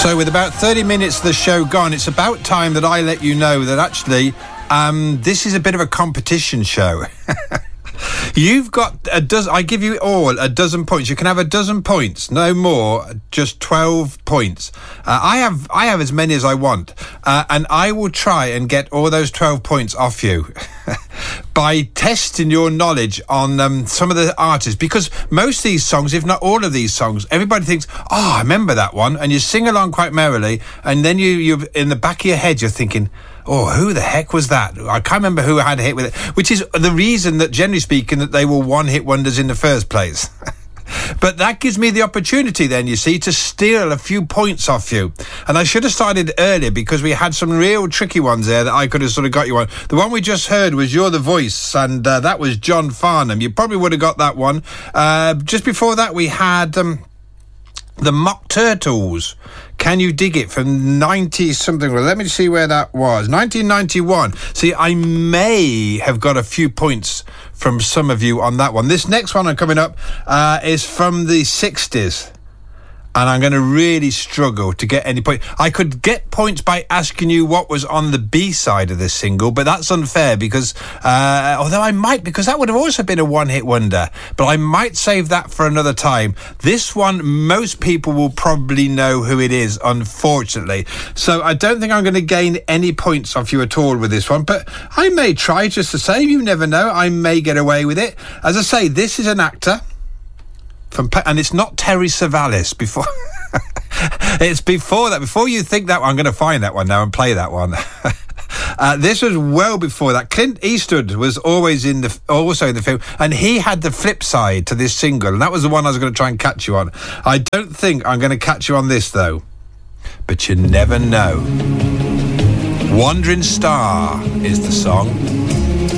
So with about 30 minutes of the show gone, it's about time that I let you know that actually this is a bit of a competition show. You've got a dozen. I give you all a dozen points. You can have a dozen points, no more. Just 12 points. I have as many as I want, and I will try and get all those 12 points off you by testing your knowledge on some of the artists. Because most of these songs, if not all of these songs, everybody thinks, "Oh, I remember that one," and you sing along quite merrily, and then you in the back of your head, you're thinking, "Oh, who the heck was that? I can't remember who had a hit with it," which is the reason that, generally speaking, that they were one-hit wonders in the first place. But that gives me the opportunity then, you see, to steal a few points off you. And I should have started earlier because we had some real tricky ones there that I could have sort of got you on. The one we just heard was You're the Voice, and that was John Farnham. You probably would have got that one. Just before that, we had the Mock Turtles. Can You Dig It from 90-something? Well, let me see where that was. 1991. See, I may have got a few points from some of you on that one. This next one coming up is from the 60s. And I'm going to really struggle to get any point. I could get points by asking you what was on the B-side of this single, but that's unfair because, although I might, because that would have also been a one-hit wonder, but I might save that for another time. This one, most people will probably know who it is, unfortunately. So I don't think I'm going to gain any points off you at all with this one, but I may try just the same. You never know. I may get away with it. As I say, this is an actor. And it's not Terry Savalas. Before it's before that. Before you think that one, I'm going to find that one now and play that one. This was well before that. Clint Eastwood was also in the film, and he had the flip side to this single, and that was the one I was going to try and catch you on. I don't think I'm going to catch you on this though, but you never know. Wandering Star is the song.